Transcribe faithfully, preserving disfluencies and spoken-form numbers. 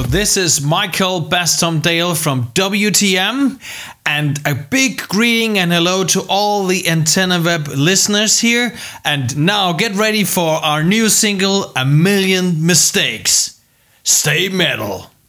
This is Michael Bastomdale from W T M, and a big greeting and hello to all the Antenna Web listeners here. And now get ready for our new single, A Million Mistakes. Stay metal.